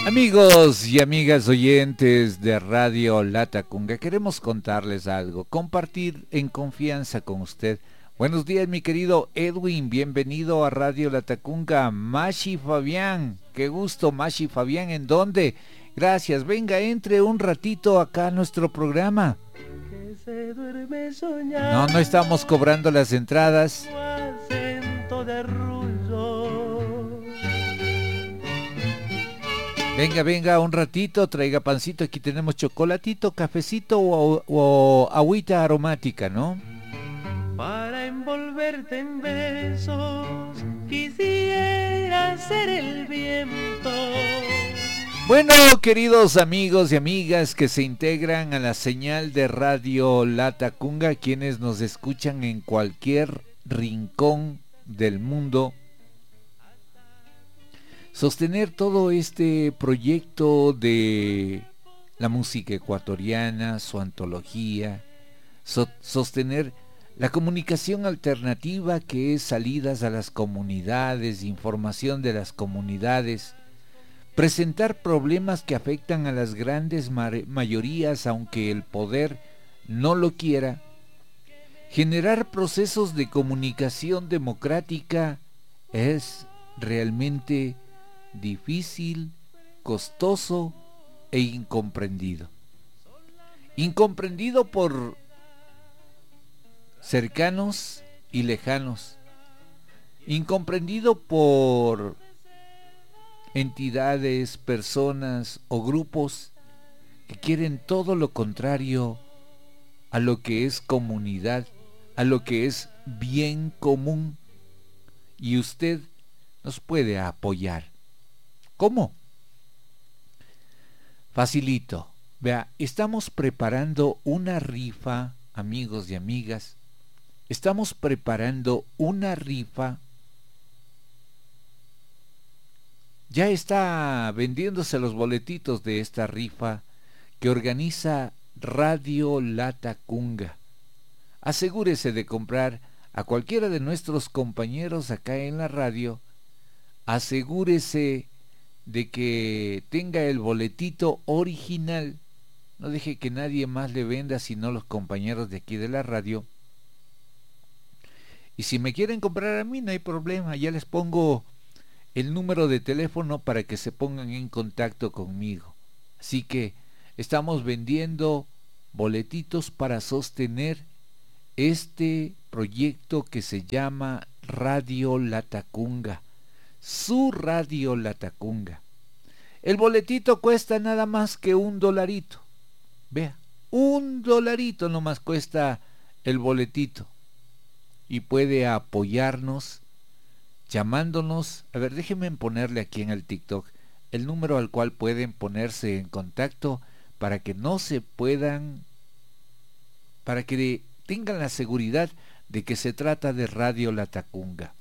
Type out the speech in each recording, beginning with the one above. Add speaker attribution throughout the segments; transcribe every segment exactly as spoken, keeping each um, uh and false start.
Speaker 1: Amigos y amigas oyentes de Radio Latacunga, queremos contarles algo, compartir en confianza con usted. Buenos días, mi querido Edwin, bienvenido a Radio Latacunga. Mashi Fabián, qué gusto, Mashi Fabián, ¿en dónde? Gracias, venga, entre un ratito acá a nuestro programa. No, no estamos cobrando las entradas. Venga, venga, un ratito, traiga pancito, aquí tenemos chocolatito, cafecito o, o agüita aromática, ¿no?
Speaker 2: Para envolverte en besos, quisiera ser el viento.
Speaker 1: Bueno, queridos amigos y amigas que se integran a la señal de Radio Latacunga, quienes nos escuchan en cualquier rincón del mundo, sostener todo este proyecto de la música ecuatoriana, su antología, so, sostener la comunicación alternativa que es salidas a las comunidades, información de las comunidades, presentar problemas que afectan a las grandes mayorías aunque el poder no lo quiera, generar procesos de comunicación democrática es realmente difícil, costoso e incomprendido. Incomprendido por cercanos y lejanos. Incomprendido por entidades, personas o grupos que quieren todo lo contrario a lo que es comunidad, a lo que es bien común. Y usted nos puede apoyar. ¿Cómo? Facilito. Vea, estamos preparando una rifa, amigos y amigas. Estamos preparando una rifa. Ya está vendiéndose los boletitos de esta rifa que organiza Radio Latacunga. Asegúrese de comprar a cualquiera de nuestros compañeros acá en la radio. Asegúrese de que tenga el boletito original. No deje que nadie más le venda sino los compañeros de aquí de la radio. Y si me quieren comprar a mí no hay problema, ya les pongo el número de teléfono para que se pongan en contacto conmigo. Así que estamos vendiendo boletitos para sostener este proyecto que se llama Radio Latacunga, su Radio Latacunga. El boletito cuesta nada más que un dolarito. Vea, un dolarito nomás cuesta el boletito. Y puede apoyarnos llamándonos. A ver, déjenme ponerle aquí en el TikTok el número al cual pueden ponerse en contacto para que no se puedan, para que tengan la seguridad de que se trata de Radio Latacunga.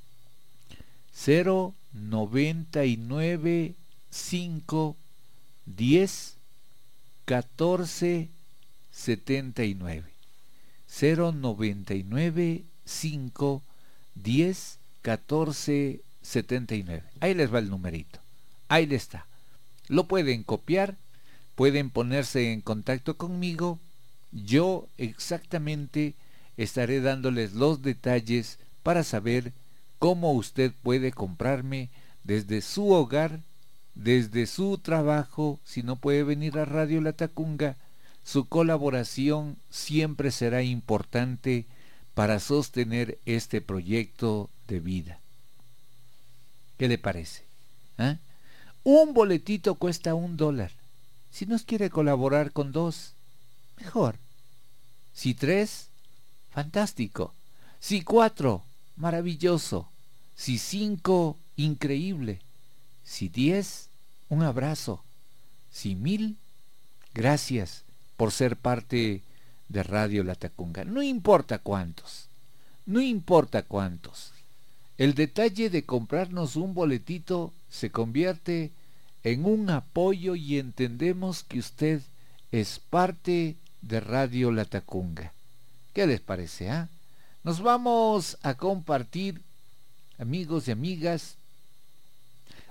Speaker 1: cero noventa y nueve cinco diez catorce setenta y nueve. cero noventa y nueve cinco diez catorce setenta y nueve. Ahí les va el numerito. Ahí le está. Lo pueden copiar, pueden ponerse en contacto conmigo. Yo exactamente estaré dándoles los detalles para saber cómo usted puede comprarme desde su hogar, desde su trabajo. Si no puede venir a Radio Latacunga, su colaboración siempre será importante para sostener este proyecto de vida. ¿Qué le parece? ¿Ah? Un boletito cuesta un dólar. Si nos quiere colaborar con dos, mejor. Si tres, fantástico. Si cuatro, maravilloso. Si cinco, increíble. Si diez, un abrazo. Si mil, gracias por ser parte de Radio Latacunga. No importa cuántos, no importa cuántos. El detalle de comprarnos un boletito se convierte en un apoyo y entendemos que usted es parte de Radio Latacunga. ¿Qué les parece, ah? ¿eh? Nos vamos a compartir, amigos y amigas,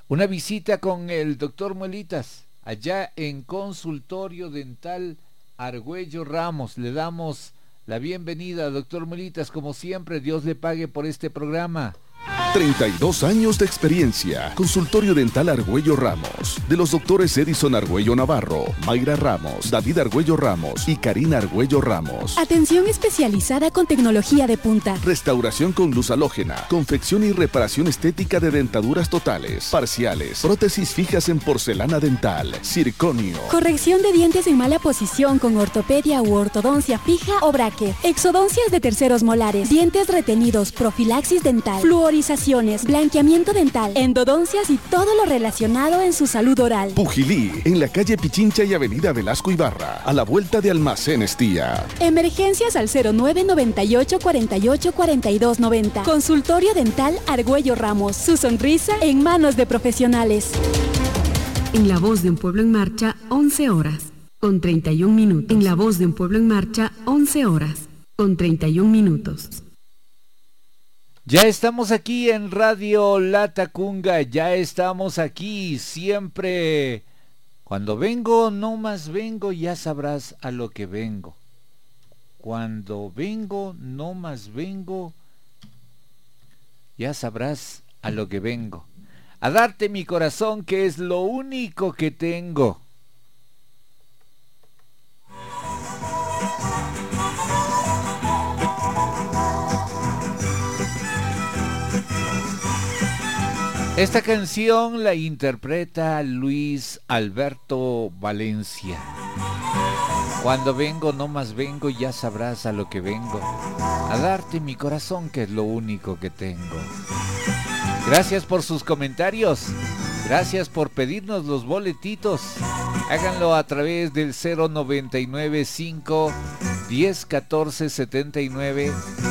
Speaker 1: Una visita con el doctor Muelitas, allá en Consultorio Dental Argüello Ramos. Le damos la bienvenida, doctor Muelitas, como siempre. Dios le pague por este programa.
Speaker 3: treinta y dos años de experiencia. Consultorio Dental Argüello Ramos. De los doctores Edison Argüello Navarro, Mayra Ramos, David Argüello Ramos y Karina Argüello Ramos.
Speaker 4: Atención especializada con tecnología de punta.
Speaker 3: Restauración con luz halógena. Confección y reparación estética de dentaduras totales, parciales. Prótesis fijas en porcelana dental. Circonio.
Speaker 4: Corrección de dientes en mala posición con ortopedia u ortodoncia fija o bracket. Exodoncias de terceros molares. Dientes retenidos. Profilaxis dental. Fluorizaciones, blanqueamiento dental, endodoncias y todo lo relacionado en su salud oral.
Speaker 3: Pujilí, en la calle Pichincha y avenida Velasco Ibarra, a la vuelta de Almacenes Tía.
Speaker 4: Emergencias al cero nueve noventa y ocho cuarenta y ocho cuarenta y dos noventa. Consultorio Dental Argüello Ramos. Su sonrisa en manos de profesionales.
Speaker 5: En La Voz de un Pueblo en Marcha, once horas, con treinta y un minutos. En La Voz de un Pueblo en Marcha, once horas, con treinta y un minutos.
Speaker 1: Ya estamos aquí en Radio Latacunga, ya estamos aquí siempre. Cuando vengo, no más vengo, ya sabrás a lo que vengo. Cuando vengo, no más vengo, ya sabrás a lo que vengo. A darte mi corazón, que es lo único que tengo. Esta canción la interpreta Luis Alberto Valencia. Cuando vengo, no más vengo, ya sabrás a lo que vengo. A darte mi corazón, que es lo único que tengo. Gracias por sus comentarios. Gracias por pedirnos los boletitos. Háganlo a través del cero noventa y nueve cinco diez catorce setenta y nueve.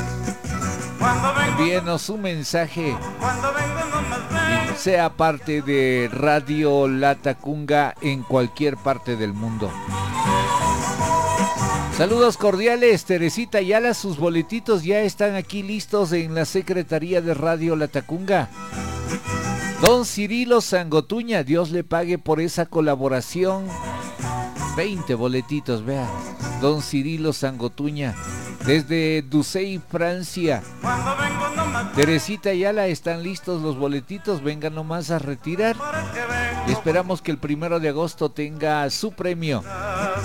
Speaker 1: Envíenos un mensaje y sea parte de Radio Latacunga en cualquier parte del mundo. Saludos cordiales, Teresita Ayala, sus boletitos ya están aquí listos en la Secretaría de Radio Latacunga. Don Cirilo Sangotuña, Dios le pague por esa colaboración. veinte boletitos, vea. Don Cirilo Sangotuña, desde Ducey, Francia. Teresita Ayala, están listos los boletitos, vengan nomás a retirar. Y esperamos que el primero de agosto tenga su premio.